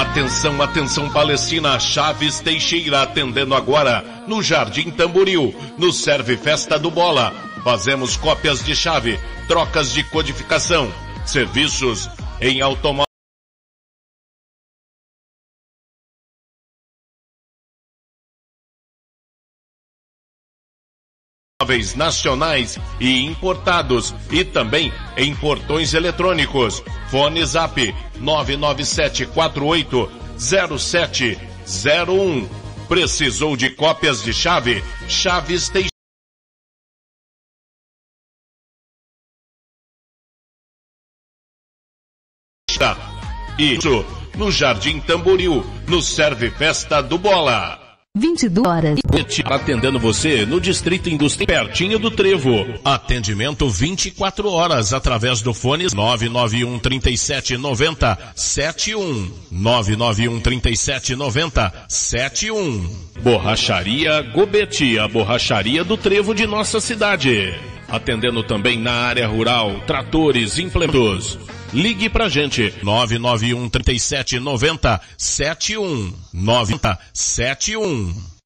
Atenção, atenção Palestina, Chaves Teixeira atendendo agora no Jardim Tamboril, no Serve Festa do Bola. Fazemos cópias de chave, trocas de codificação, serviços em automóveis nacionais e importados e também em portões eletrônicos. Fone Zap 997480701. Precisou de cópias de chave? Chaves Teixeira. Isso no Jardim Tamboril, no Serve Festa do Bola. 22 horas. Atendendo você no Distrito Industrial, pertinho do Trevo. Atendimento 24 horas através do fone 991 3790 71. 991 3790 71. Borracharia Gobeti, a borracharia do Trevo de nossa cidade. Atendendo também na área rural, tratores, implementos. Ligue pra gente, 991 3790 71. 90 71.